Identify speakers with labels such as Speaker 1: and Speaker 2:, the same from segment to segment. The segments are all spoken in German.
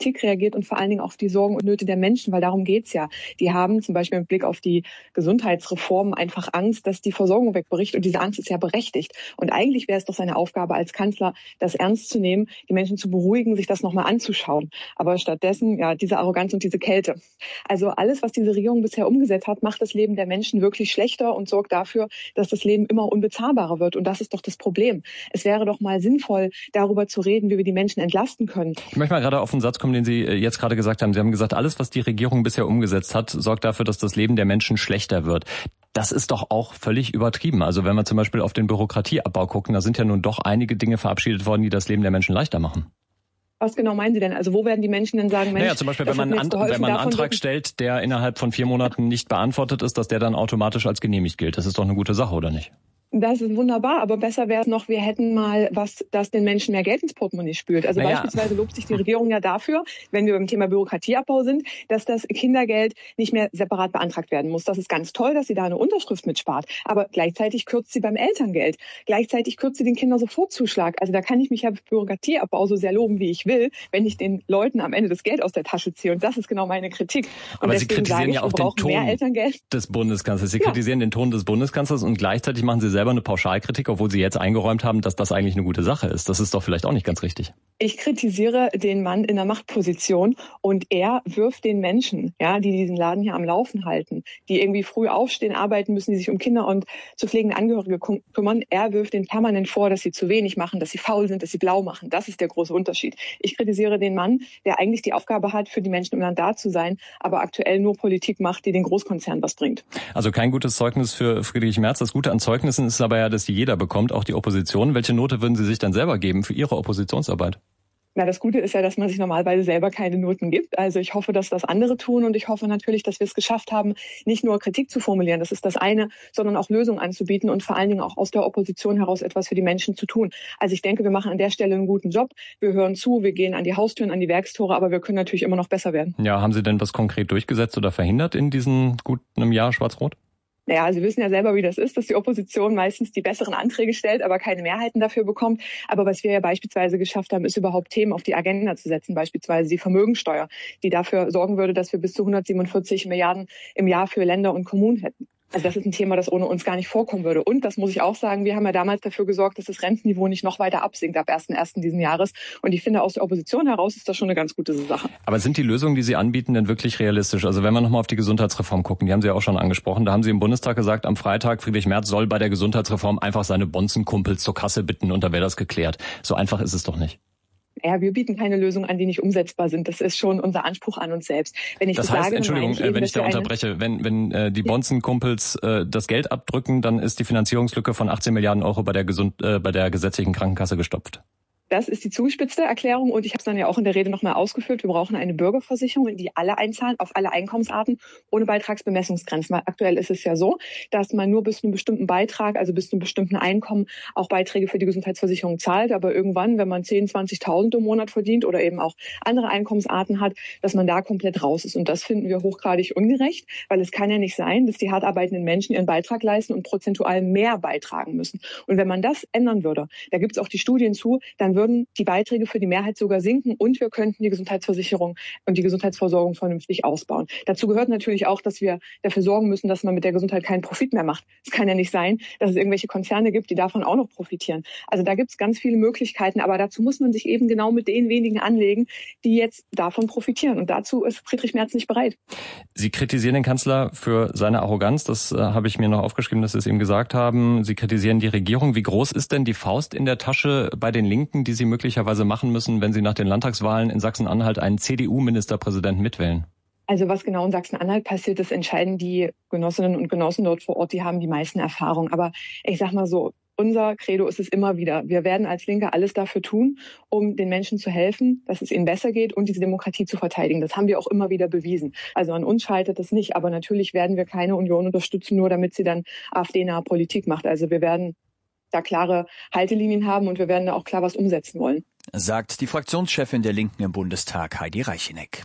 Speaker 1: Politik reagiert und vor allen Dingen auf die Sorgen und Nöte der Menschen, weil darum geht's ja. Die haben zum Beispiel mit Blick auf die Gesundheitsreform einfach Angst, dass die Versorgung wegbricht und diese Angst ist ja berechtigt. Und eigentlich wäre es doch seine Aufgabe als Kanzler, das ernst zu nehmen, die Menschen zu beruhigen, sich das nochmal anzuschauen. Aber stattdessen, ja, diese Arroganz und diese Kälte. Also alles, was diese Regierung bisher umgesetzt hat, macht das Leben der Menschen wirklich schlechter und sorgt dafür, dass das Leben immer unbezahlbarer wird. Und das ist doch das Problem. Es wäre doch mal sinnvoll, darüber zu reden, wie wir die Menschen entlasten können.
Speaker 2: Ich möchte mal gerade auf einen Satz kommen, den Sie jetzt gerade gesagt haben. Sie haben gesagt, alles, was die Regierung bisher umgesetzt hat, sorgt dafür, dass das Leben der Menschen schlechter wird. Das ist doch auch völlig übertrieben. Also wenn wir zum Beispiel auf den Bürokratieabbau gucken, da sind ja nun doch einige Dinge verabschiedet worden, die das Leben der Menschen leichter machen.
Speaker 1: Was genau meinen Sie denn? Also wo werden die Menschen denn sagen, Mensch,
Speaker 2: naja, zum Beispiel, wenn man einen Antrag stellt, der innerhalb von 4 Monaten nicht beantwortet ist, dass der dann automatisch als genehmigt gilt. Das ist doch eine gute Sache, oder nicht?
Speaker 1: Das ist wunderbar, aber besser wäre es noch, wir hätten mal was, das den Menschen mehr Geld ins Portemonnaie spült. Also beispielsweise lobt sich die Regierung ja dafür, wenn wir beim Thema Bürokratieabbau sind, dass das Kindergeld nicht mehr separat beantragt werden muss. Das ist ganz toll, dass sie da eine Unterschrift mitspart. Aber gleichzeitig kürzt sie beim Elterngeld. Gleichzeitig kürzt sie den Kindersofortzuschlag. Also da kann ich mich ja für Bürokratieabbau so sehr loben, wie ich will, wenn ich den Leuten am Ende das Geld aus der Tasche ziehe. Und das ist genau meine Kritik. Und
Speaker 2: aber Sie kritisieren ja auch den Ton des Bundeskanzlers. Sie kritisieren den Ton des Bundeskanzlers und gleichzeitig machen Sie selber eine Pauschalkritik, obwohl Sie jetzt eingeräumt haben, dass das eigentlich eine gute Sache ist. Das ist doch vielleicht auch nicht ganz richtig.
Speaker 1: Ich kritisiere den Mann in der Machtposition und er wirft den Menschen, ja, die diesen Laden hier am Laufen halten, die irgendwie früh aufstehen, arbeiten müssen, die sich um Kinder und zu pflegende Angehörige kümmern. Er wirft denen permanent vor, dass sie zu wenig machen, dass sie faul sind, dass sie blau machen. Das ist der große Unterschied. Ich kritisiere den Mann, der eigentlich die Aufgabe hat, für die Menschen im Land da zu sein, aber aktuell nur Politik macht, die den Großkonzernen was bringt.
Speaker 2: Also kein gutes Zeugnis für Friedrich Merz. Das Gute an Zeugnissen ist aber ja, dass die jeder bekommt, auch die Opposition. Welche Note würden Sie sich dann selber geben für Ihre Oppositionsarbeit?
Speaker 1: Na, das Gute ist ja, dass man sich normalerweise selber keine Noten gibt. Also ich hoffe, dass das andere tun und ich hoffe natürlich, dass wir es geschafft haben, nicht nur Kritik zu formulieren, das ist das eine, sondern auch Lösungen anzubieten und vor allen Dingen auch aus der Opposition heraus etwas für die Menschen zu tun. Also ich denke, wir machen an der Stelle einen guten Job. Wir hören zu, wir gehen an die Haustüren, an die Werkstore, aber wir können natürlich immer noch besser werden.
Speaker 2: Ja, haben Sie denn was konkret durchgesetzt oder verhindert in diesem gut einem Jahr Schwarz-Rot?
Speaker 1: Naja, Sie wissen ja selber, wie das ist, dass die Opposition meistens die besseren Anträge stellt, aber keine Mehrheiten dafür bekommt. Aber was wir ja beispielsweise geschafft haben, ist überhaupt Themen auf die Agenda zu setzen, beispielsweise die Vermögensteuer, die dafür sorgen würde, dass wir bis zu 147 Milliarden im Jahr für Länder und Kommunen hätten. Also das ist ein Thema, das ohne uns gar nicht vorkommen würde. Und das muss ich auch sagen, wir haben ja damals dafür gesorgt, dass das Rentenniveau nicht noch weiter absinkt ab 1.1. diesen Jahres. Und ich finde, aus der Opposition heraus ist das schon eine ganz gute Sache.
Speaker 2: Aber sind die Lösungen, die Sie anbieten, denn wirklich realistisch? Also wenn wir nochmal auf die Gesundheitsreform gucken, die haben Sie ja auch schon angesprochen, da haben Sie im Bundestag gesagt, am Freitag, Friedrich Merz soll bei der Gesundheitsreform einfach seine Bonzenkumpels zur Kasse bitten und da wäre das geklärt. So einfach ist es doch nicht.
Speaker 1: Ja, wir bieten keine Lösungen an, die nicht umsetzbar sind. Das ist schon unser Anspruch an uns selbst. Wenn ich
Speaker 2: das heißt, Entschuldigung, wenn ich da unterbreche, wenn die Bonzenkumpels das Geld abdrücken, dann ist die Finanzierungslücke von 18 Milliarden Euro bei der gesetzlichen Krankenkasse gestopft.
Speaker 1: Das ist die zugespitzte Erklärung und ich habe es dann ja auch in der Rede nochmal ausgeführt. Wir brauchen eine Bürgerversicherung, in die alle einzahlen, auf alle Einkommensarten, ohne Beitragsbemessungsgrenzen. Weil aktuell ist es ja so, dass man nur bis zu einem bestimmten Beitrag, also bis zu einem bestimmten Einkommen, auch Beiträge für die Gesundheitsversicherung zahlt. Aber irgendwann, wenn man 10.000, 20.000 im Monat verdient oder eben auch andere Einkommensarten hat, dass man da komplett raus ist. Und das finden wir hochgradig ungerecht, weil es kann ja nicht sein, dass die hart arbeitenden Menschen ihren Beitrag leisten und prozentual mehr beitragen müssen. Und wenn man das ändern würde, da gibt es auch die Studien zu, dann würden die Beiträge für die Mehrheit sogar sinken und wir könnten die Gesundheitsversicherung und die Gesundheitsversorgung vernünftig ausbauen. Dazu gehört natürlich auch, dass wir dafür sorgen müssen, dass man mit der Gesundheit keinen Profit mehr macht. Es kann ja nicht sein, dass es irgendwelche Konzerne gibt, die davon auch noch profitieren. Also da gibt es ganz viele Möglichkeiten, aber dazu muss man sich eben genau mit den wenigen anlegen, die jetzt davon profitieren. Und dazu ist Friedrich Merz nicht bereit.
Speaker 2: Sie kritisieren den Kanzler für seine Arroganz. Das habe ich mir noch aufgeschrieben, dass Sie es ihm gesagt haben. Sie kritisieren die Regierung. Wie groß ist denn die Faust in der Tasche bei den Linken, die Sie möglicherweise machen müssen, wenn Sie nach den Landtagswahlen in Sachsen-Anhalt einen CDU-Ministerpräsidenten mitwählen?
Speaker 1: Also was genau in Sachsen-Anhalt passiert, das entscheiden die Genossinnen und Genossen dort vor Ort, die haben die meisten Erfahrungen. Aber ich sag mal so, unser Credo ist es immer wieder. Wir werden als Linke alles dafür tun, um den Menschen zu helfen, dass es ihnen besser geht und diese Demokratie zu verteidigen. Das haben wir auch immer wieder bewiesen. Also an uns scheitert das nicht. Aber natürlich werden wir keine Union unterstützen, nur damit sie dann AfD-nahe Politik macht. Also wir werden da klare Haltelinien haben und wir werden da auch klar was umsetzen wollen.
Speaker 3: Sagt die Fraktionschefin der Linken im Bundestag, Heidi Reicheneck.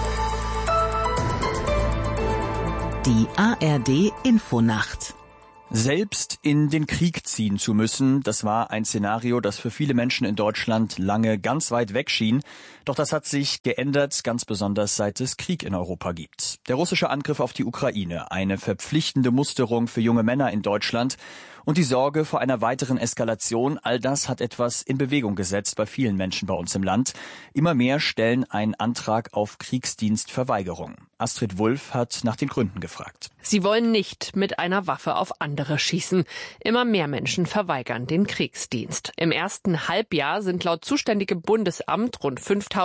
Speaker 4: Die ARD Infonacht.
Speaker 3: Selbst in den Krieg ziehen zu müssen, das war ein Szenario, das für viele Menschen in Deutschland lange ganz weit weg schien. Doch das hat sich geändert, ganz besonders seit es Krieg in Europa gibt. Der russische Angriff auf die Ukraine, eine verpflichtende Musterung für junge Männer in Deutschland und die Sorge vor einer weiteren Eskalation, all das hat etwas in Bewegung gesetzt bei vielen Menschen bei uns im Land. Immer mehr stellen einen Antrag auf Kriegsdienstverweigerung. Astrid Wulff hat nach den Gründen gefragt.
Speaker 4: Sie wollen nicht mit einer Waffe auf andere schießen. Immer mehr Menschen verweigern den Kriegsdienst. Im ersten Halbjahr sind laut zuständigem Bundesamt rund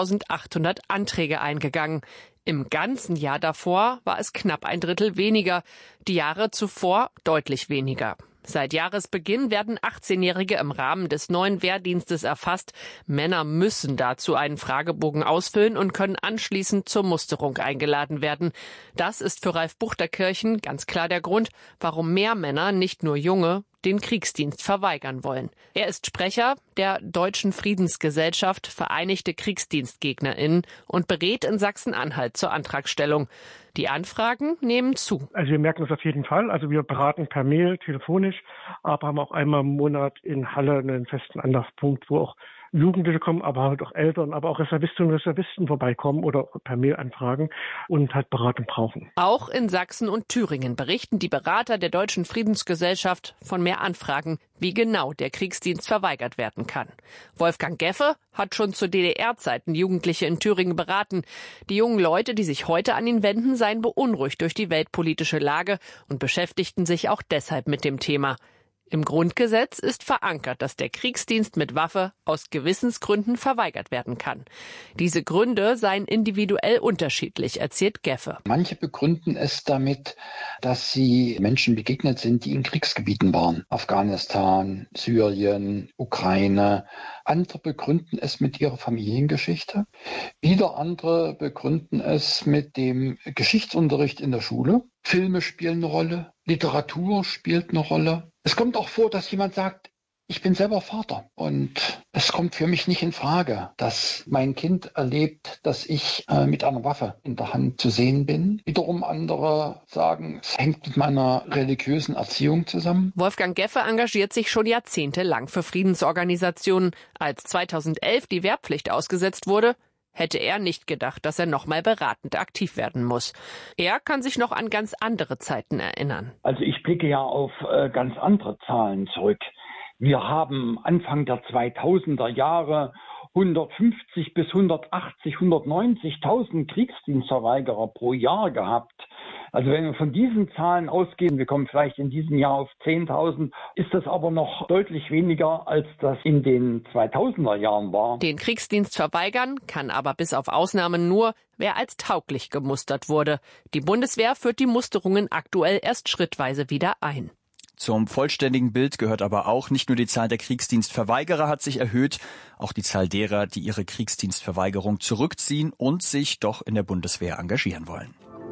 Speaker 4: 5.800 Anträge eingegangen. Im ganzen Jahr davor war es knapp ein Drittel weniger, die Jahre zuvor deutlich weniger. Seit Jahresbeginn werden 18-Jährige im Rahmen des neuen Wehrdienstes erfasst. Männer müssen dazu einen Fragebogen ausfüllen und können anschließend zur Musterung eingeladen werden. Das ist für Ralf Buchterkirchen ganz klar der Grund, warum mehr Männer, nicht nur Junge, den Kriegsdienst verweigern wollen. Er ist Sprecher der Deutschen Friedensgesellschaft Vereinigte KriegsdienstgegnerInnen und berät in Sachsen-Anhalt zur Antragstellung. Die Anfragen nehmen zu.
Speaker 5: Also wir merken das auf jeden Fall. Also wir beraten per Mail, telefonisch, aber haben auch einmal im Monat in Halle einen festen Anlaufpunkt, wo auch Jugendliche kommen, aber halt auch Eltern, aber auch Reservistinnen und Reservisten vorbeikommen oder per Mail anfragen und halt Beratung brauchen.
Speaker 4: Auch in Sachsen und Thüringen berichten die Berater der Deutschen Friedensgesellschaft von mehr Anfragen, wie genau der Kriegsdienst verweigert werden kann. Wolfgang Geffe hat schon zu DDR-Zeiten Jugendliche in Thüringen beraten. Die jungen Leute, die sich heute an ihn wenden, seien beunruhigt durch die weltpolitische Lage und beschäftigten sich auch deshalb mit dem Thema. Im Grundgesetz ist verankert, dass der Kriegsdienst mit Waffe aus Gewissensgründen verweigert werden kann. Diese Gründe seien individuell unterschiedlich, erzählt Geffe.
Speaker 6: Manche begründen es damit, dass sie Menschen begegnet sind, die in Kriegsgebieten waren. Afghanistan, Syrien, Ukraine. Andere begründen es mit ihrer Familiengeschichte. Wieder andere begründen es mit dem Geschichtsunterricht in der Schule. Filme spielen eine Rolle, Literatur spielt eine Rolle. Es kommt auch vor, dass jemand sagt, ich bin selber Vater und es kommt für mich nicht in Frage, dass mein Kind erlebt, dass ich mit einer Waffe in der Hand zu sehen bin. Wiederum andere sagen, es hängt mit meiner religiösen Erziehung zusammen.
Speaker 4: Wolfgang Geffe engagiert sich schon jahrzehntelang für Friedensorganisationen. Als 2011 die Wehrpflicht ausgesetzt wurde, hätte er nicht gedacht, dass er nochmal beratend aktiv werden muss. Er kann sich noch an ganz andere Zeiten erinnern.
Speaker 7: Also ich blicke ja auf ganz andere Zahlen zurück. Wir haben Anfang der 2000er Jahre 150 bis 180, 190.000 Kriegsdienstverweigerer pro Jahr gehabt. Also wenn wir von diesen Zahlen ausgehen, wir kommen vielleicht in diesem Jahr auf 10.000, ist das aber noch deutlich weniger, als das in den 2000er Jahren war.
Speaker 4: Den Kriegsdienst verweigern kann aber bis auf Ausnahmen nur, wer als tauglich gemustert wurde. Die Bundeswehr führt die Musterungen aktuell erst schrittweise wieder ein.
Speaker 3: Zum vollständigen Bild gehört aber auch, nicht nur die Zahl der Kriegsdienstverweigerer hat sich erhöht, auch die Zahl derer, die ihre Kriegsdienstverweigerung zurückziehen und sich doch in der Bundeswehr engagieren wollen.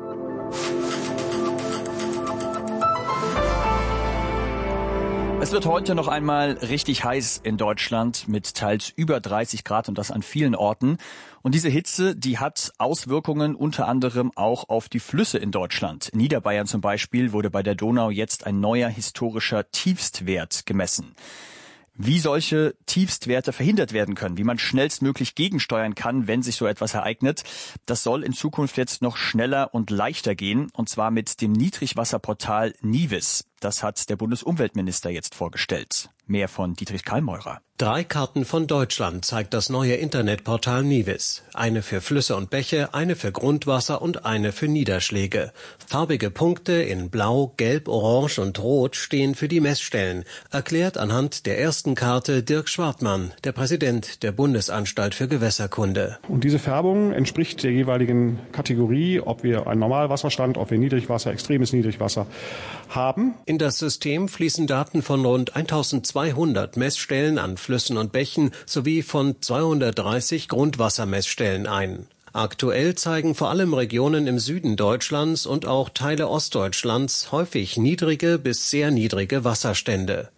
Speaker 3: Es wird heute noch einmal richtig heiß in Deutschland mit teils über 30 Grad und das an vielen Orten. Und diese Hitze, die hat Auswirkungen unter anderem auch auf die Flüsse in Deutschland. In Niederbayern zum Beispiel wurde bei der Donau jetzt ein neuer historischer Tiefstwert gemessen. Wie solche Tiefstwerte verhindert werden können, wie man schnellstmöglich gegensteuern kann, wenn sich so etwas ereignet, das soll in Zukunft jetzt noch schneller und leichter gehen, und zwar mit dem Niedrigwasserportal Nivis. Das hat der Bundesumweltminister jetzt vorgestellt. Mehr von Dietrich Kallmeurer.
Speaker 8: 3 Karten von Deutschland zeigt das neue Internetportal Nivis. Eine für Flüsse und Bäche, eine für Grundwasser und eine für Niederschläge. Farbige Punkte in Blau, Gelb, Orange und Rot stehen für die Messstellen, erklärt anhand der ersten Karte Dirk Schwartmann, der Präsident der Bundesanstalt für Gewässerkunde.
Speaker 9: Und diese Färbung entspricht der jeweiligen Kategorie, ob wir einen Normalwasserstand, ob wir Niedrigwasser, extremes Niedrigwasser haben.
Speaker 8: In das System fließen Daten von rund 1200 Messstellen an Flüssen und Bächen sowie von 230 Grundwassermessstellen ein. Aktuell zeigen vor allem Regionen im Süden Deutschlands und auch Teile Ostdeutschlands häufig niedrige bis sehr niedrige Wasserstände.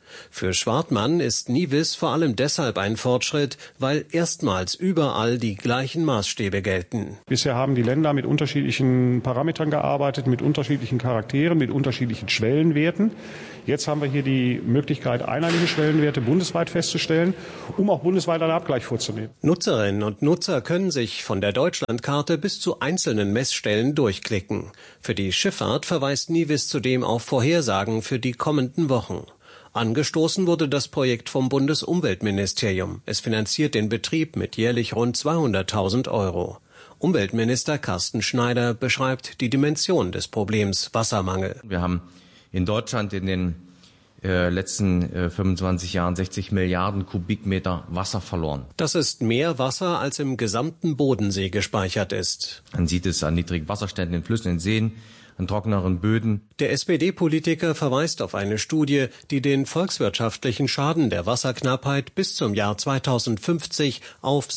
Speaker 8: Für Schwartmann ist Nivis vor allem deshalb ein Fortschritt, weil erstmals überall die gleichen Maßstäbe gelten.
Speaker 9: Bisher haben die Länder mit unterschiedlichen Parametern gearbeitet, mit unterschiedlichen Charakteren, mit unterschiedlichen Schwellenwerten. Jetzt haben wir hier die Möglichkeit, einheitliche Schwellenwerte bundesweit festzustellen, um auch bundesweit einen Abgleich vorzunehmen.
Speaker 8: Nutzerinnen und Nutzer können sich von der Deutschlandkarte bis zu einzelnen Messstellen durchklicken. Für die Schifffahrt verweist Nivis zudem auf Vorhersagen für die kommenden Wochen. Angestoßen wurde das Projekt vom Bundesumweltministerium. Es finanziert den Betrieb mit jährlich rund 200.000 €. Umweltminister Carsten Schneider beschreibt die Dimension des Problems Wassermangel.
Speaker 10: Wir haben in Deutschland in den letzten 25 Jahren 60 Milliarden Kubikmeter Wasser verloren.
Speaker 8: Das ist mehr Wasser, als im gesamten Bodensee gespeichert ist.
Speaker 10: Man sieht es an niedrigen Wasserständen in Flüssen, in Seen, an trockeneren Böden.
Speaker 8: Der SPD-Politiker verweist auf eine Studie, die den volkswirtschaftlichen Schaden der Wasserknappheit bis zum Jahr 2050 auf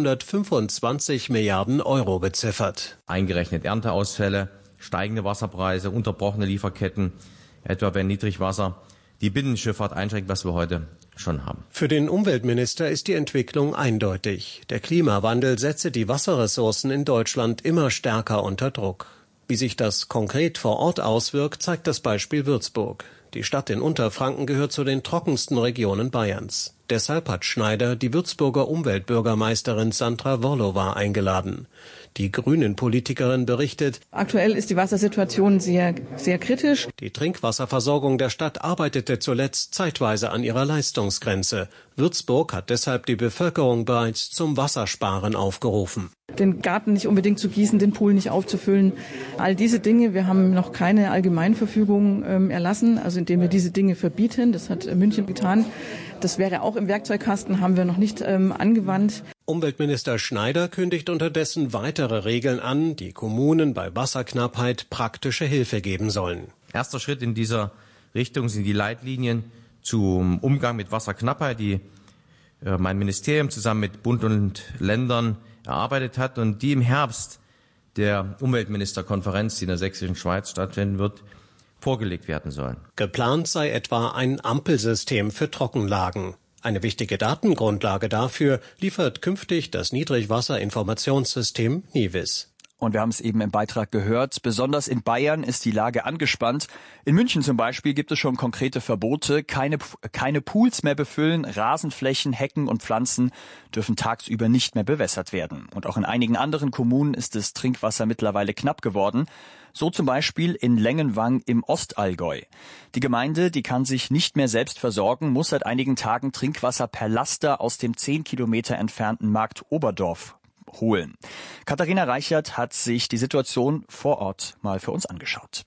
Speaker 8: 625 Milliarden € beziffert.
Speaker 10: Eingerechnet Ernteausfälle, steigende Wasserpreise, unterbrochene Lieferketten, etwa wenn Niedrigwasser die Binnenschifffahrt einschränkt, was wir heute schon haben.
Speaker 8: Für den Umweltminister ist die Entwicklung eindeutig. Der Klimawandel setze die Wasserressourcen in Deutschland immer stärker unter Druck. Wie sich das konkret vor Ort auswirkt, zeigt das Beispiel Würzburg. Die Stadt in Unterfranken gehört zu den trockensten Regionen Bayerns. Deshalb hat Schneider die Würzburger Umweltbürgermeisterin Sandra Worlowa eingeladen. Die Grünen-Politikerin berichtet:
Speaker 11: Aktuell ist die Wassersituation sehr, sehr kritisch.
Speaker 8: Die Trinkwasserversorgung der Stadt arbeitete zuletzt zeitweise an ihrer Leistungsgrenze. Würzburg hat deshalb die Bevölkerung bereits zum Wassersparen aufgerufen.
Speaker 11: Den Garten nicht unbedingt zu gießen, den Pool nicht aufzufüllen. All diese Dinge, wir haben noch keine Allgemeinverfügung erlassen, also indem wir diese Dinge verbieten. Das hat München getan. Das wäre auch im Werkzeugkasten, haben wir noch nicht angewandt.
Speaker 8: Umweltminister Schneider kündigt unterdessen weitere Regeln an, die Kommunen bei Wasserknappheit praktische Hilfe geben sollen.
Speaker 10: Erster Schritt in dieser Richtung sind die Leitlinien zum Umgang mit Wasserknappheit, die mein Ministerium zusammen mit Bund und Ländern erarbeitet hat und die im Herbst der Umweltministerkonferenz, die in der Sächsischen Schweiz stattfinden wird, vorgelegt werden sollen.
Speaker 8: Geplant sei etwa ein Ampelsystem für Trockenlagen. Eine wichtige Datengrundlage dafür liefert künftig das Niedrigwasserinformationssystem Nivis.
Speaker 3: Und wir haben es eben im Beitrag gehört, besonders in Bayern ist die Lage angespannt. In München zum Beispiel gibt es schon konkrete Verbote, keine Pools mehr befüllen, Rasenflächen, Hecken und Pflanzen dürfen tagsüber nicht mehr bewässert werden. Und auch in einigen anderen Kommunen ist das Trinkwasser mittlerweile knapp geworden. So zum Beispiel in Lengenwang im Ostallgäu. Die Gemeinde, die kann sich nicht mehr selbst versorgen, muss seit einigen Tagen Trinkwasser per Laster aus dem 10 Kilometer entfernten Markt Oberdorf holen. Katharina Reichert hat sich die Situation vor Ort mal für uns angeschaut.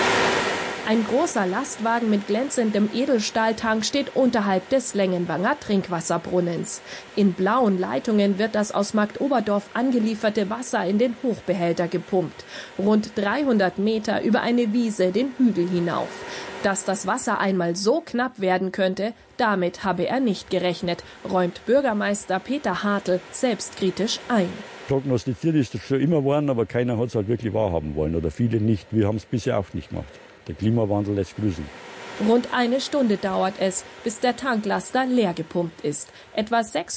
Speaker 12: Ein großer Lastwagen mit glänzendem Edelstahltank steht unterhalb des Lengenwanger Trinkwasserbrunnens. In blauen Leitungen wird das aus Markt Oberdorf angelieferte Wasser in den Hochbehälter gepumpt. Rund 300 Meter über eine Wiese den Hügel hinauf. Dass das Wasser einmal so knapp werden könnte, damit habe er nicht gerechnet, räumt Bürgermeister Peter Hartl selbstkritisch ein.
Speaker 13: Prognostiziert ist das schon immer geworden, aber keiner hat es halt wirklich wahrhaben wollen oder viele nicht. Wir haben es bisher auch nicht gemacht. Der Klimawandel lässt grüßen.
Speaker 12: Rund eine Stunde dauert es, bis der Tanklaster leer gepumpt ist. Etwa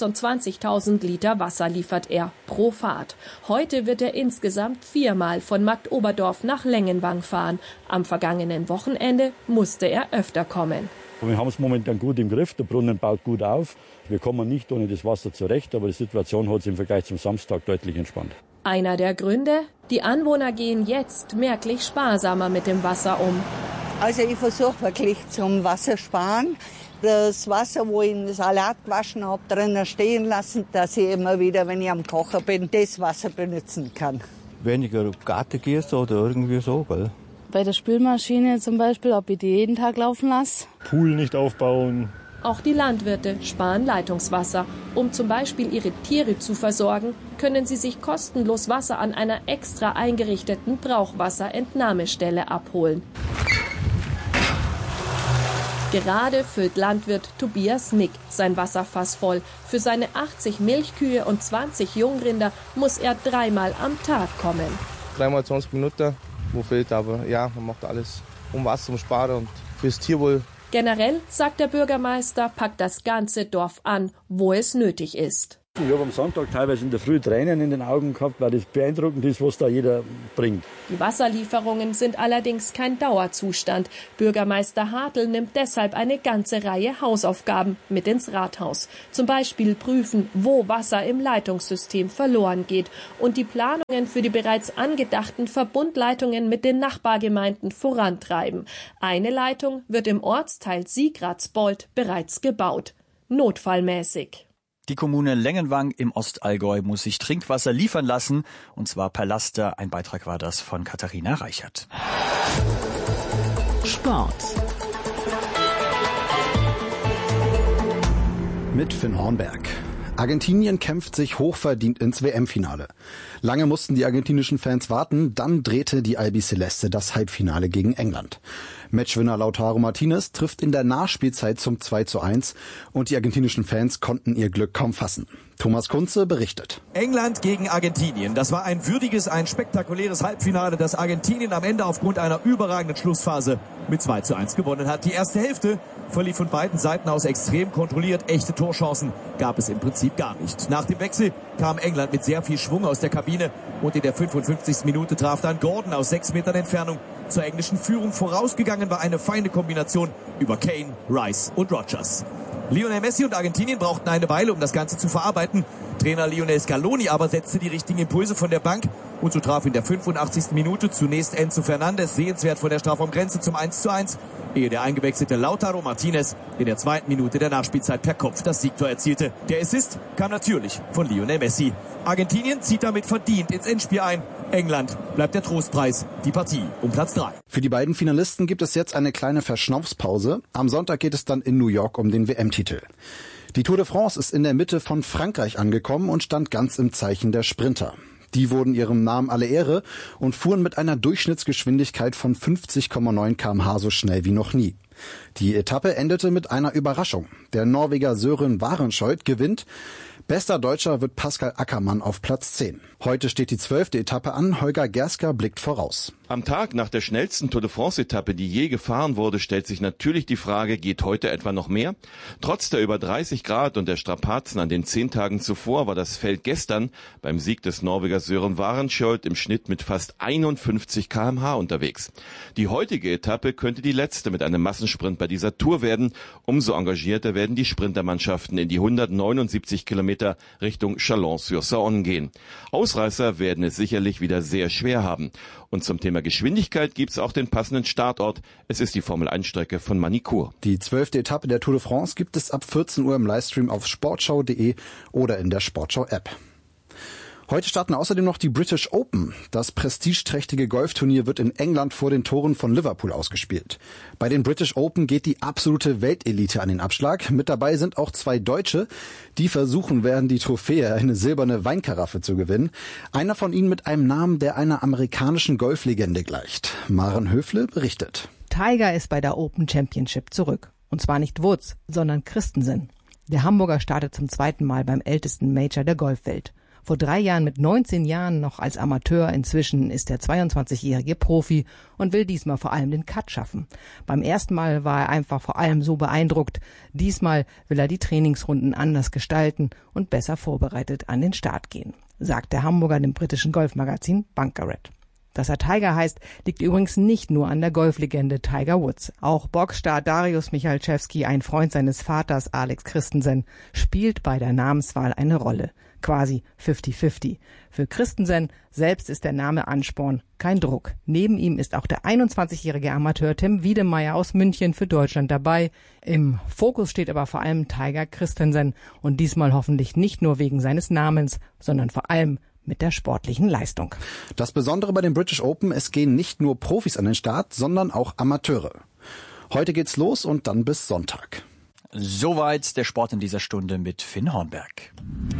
Speaker 12: 26.000 Liter Wasser liefert er pro Fahrt. Heute wird er insgesamt 4-mal von Markt Oberdorf nach Lengenwang fahren. Am vergangenen Wochenende musste er öfter kommen.
Speaker 13: Wir haben es momentan gut im Griff, der Brunnen baut gut auf. Wir kommen nicht ohne das Wasser zurecht, aber die Situation hat sich im Vergleich zum Samstag deutlich entspannt.
Speaker 12: Einer der Gründe? Die Anwohner gehen jetzt merklich sparsamer mit dem Wasser um.
Speaker 14: Also ich versuche wirklich zum Wassersparen. Das Wasser, wo ich in den Salat gewaschen habe, drinnen stehen lassen, dass ich immer wieder, wenn ich am Kochen bin, das Wasser benutzen kann.
Speaker 15: Weniger Garten gießen oder irgendwie so, gell?
Speaker 16: Bei der Spülmaschine zum Beispiel, ob ich die jeden Tag laufen lasse.
Speaker 17: Pool nicht aufbauen.
Speaker 12: Auch die Landwirte sparen Leitungswasser. Um zum Beispiel ihre Tiere zu versorgen, können sie sich kostenlos Wasser an einer extra eingerichteten Brauchwasserentnahmestelle abholen. Gerade füllt Landwirt Tobias Nick sein Wasserfass voll. Für seine 80 Milchkühe und 20 Jungrinder muss er 3-mal am Tag kommen.
Speaker 18: 3-mal 20 Minuten, wo fehlt, aber ja, man macht alles um Wasser, um Sparen und fürs Tierwohl
Speaker 12: Generell, sagt der Bürgermeister, packt das ganze Dorf an, wo es nötig ist.
Speaker 13: Ich habe am Sonntag teilweise in der Früh Tränen in den Augen gehabt, weil das beeindruckend ist, was da jeder bringt.
Speaker 12: Die Wasserlieferungen sind allerdings kein Dauerzustand. Bürgermeister Hartl nimmt deshalb eine ganze Reihe Hausaufgaben mit ins Rathaus. Zum Beispiel prüfen, wo Wasser im Leitungssystem verloren geht und die Planungen für die bereits angedachten Verbundleitungen mit den Nachbargemeinden vorantreiben. Eine Leitung wird im Ortsteil Siegratsbold bereits gebaut. Notfallmäßig.
Speaker 3: Die Kommune Lengenwang im Ostallgäu muss sich Trinkwasser liefern lassen, und zwar per Laster. Ein Beitrag war das von Katharina Reichert.
Speaker 17: Sport. Mit Finn Hornberg. Argentinien kämpft sich hochverdient ins WM-Finale. Lange mussten die argentinischen Fans warten, dann drehte die Albiceleste das Halbfinale gegen England. Matchwinner Lautaro Martinez trifft in der Nachspielzeit zum 2:1 und die argentinischen Fans konnten ihr Glück kaum fassen. Thomas Kunze berichtet.
Speaker 18: England gegen Argentinien. Das war ein würdiges, ein spektakuläres Halbfinale, das Argentinien am Ende aufgrund einer überragenden Schlussphase mit 2:1 gewonnen hat. Die erste Hälfte verlief von beiden Seiten aus extrem kontrolliert. Echte Torchancen gab es im Prinzip gar nicht. Nach dem Wechsel kam England mit sehr viel Schwung aus der Kabine und in der 55. Minute traf dann Gordon aus 6 Metern Entfernung zur englischen Führung. Vorausgegangen war eine feine Kombination über Kane, Rice und Rodgers. Lionel Messi und Argentinien brauchten eine Weile, um das Ganze zu verarbeiten. Trainer Lionel Scaloni aber setzte die richtigen Impulse von der Bank und so traf in der 85. Minute zunächst Enzo Fernandes sehenswert vor der Strafraumgrenze zum 1:1, ehe der eingewechselte Lautaro Martinez in der 2. Minute der Nachspielzeit per Kopf das Siegtor erzielte. Der Assist kam natürlich von Lionel Messi. Argentinien zieht damit verdient ins Endspiel ein. England bleibt der Trostpreis, die Partie um Platz 3.
Speaker 17: Für die beiden Finalisten gibt es jetzt eine kleine Verschnaufspause. Am Sonntag geht es dann in New York um den WM-Titel. Die Tour de France ist in der Mitte von Frankreich angekommen und stand ganz im Zeichen der Sprinter. Die wurden ihrem Namen alle Ehre und fuhren mit einer Durchschnittsgeschwindigkeit von 50,9 km/h so schnell wie noch nie. Die Etappe endete mit einer Überraschung. Der Norweger Søren Varenskjold gewinnt. Bester Deutscher wird Pascal Ackermann auf Platz 10. Heute steht die 12. Etappe an. Holger Gersker blickt voraus.
Speaker 19: Am Tag nach der schnellsten Tour de France-Etappe, die je gefahren wurde, stellt sich natürlich die Frage, geht heute etwa noch mehr? Trotz der über 30 Grad und der Strapazen an den 10 Tagen zuvor war das Feld gestern beim Sieg des Norwegers Søren Varenskjold im Schnitt mit fast 51 km/h unterwegs. Die heutige Etappe könnte die letzte mit einem Massensprint bei dieser Tour werden. Umso engagierter werden die Sprintermannschaften in die 179 Kilometer Richtung Chalon-sur-Saône gehen. Ausreißer werden es sicherlich wieder sehr schwer haben. Und zum Thema Geschwindigkeit gibt's auch den passenden Startort. Es ist die Formel-1-Strecke von Manicourt.
Speaker 17: Die 12. Etappe der Tour de France gibt es ab 14 Uhr im Livestream auf sportschau.de oder in der Sportschau-App. Heute starten außerdem noch die British Open. Das prestigeträchtige Golfturnier wird in England vor den Toren von Liverpool ausgespielt. Bei den British Open geht die absolute Weltelite an den Abschlag. Mit dabei sind auch 2 Deutsche, die versuchen werden, die Trophäe, eine silberne Weinkaraffe, zu gewinnen. Einer von ihnen mit einem Namen, der einer amerikanischen Golflegende gleicht. Maren Höfle berichtet.
Speaker 20: Tiger ist bei der Open Championship zurück. Und zwar nicht Woods, sondern Christensen. Der Hamburger startet zum 2. Mal beim ältesten Major der Golfwelt. Vor 3 Jahren mit 19 Jahren noch als Amateur, inzwischen ist der 22-jährige Profi und will diesmal vor allem den Cut schaffen. Beim ersten Mal war er einfach vor allem so beeindruckt. Diesmal will er die Trainingsrunden anders gestalten und besser vorbereitet an den Start gehen, sagt der Hamburger dem britischen Golfmagazin Bunkered. Dass er Tiger heißt, liegt übrigens nicht nur an der Golflegende Tiger Woods. Auch Boxstar Dariusz Michalczewski, ein Freund seines Vaters Alex Christensen, spielt bei der Namenswahl eine Rolle. Quasi 50-50. Für Christensen selbst ist der Name Ansporn, kein Druck. Neben ihm ist auch der 21-jährige Amateur Tim Wiedemeyer aus München für Deutschland dabei. Im Fokus steht aber vor allem Tiger Christensen und diesmal hoffentlich nicht nur wegen seines Namens, sondern vor allem mit der sportlichen Leistung.
Speaker 17: Das Besondere bei den British Open, es gehen nicht nur Profis an den Start, sondern auch Amateure. Heute geht's los und dann bis Sonntag.
Speaker 3: Soweit der Sport in dieser Stunde mit Finn Hornberg.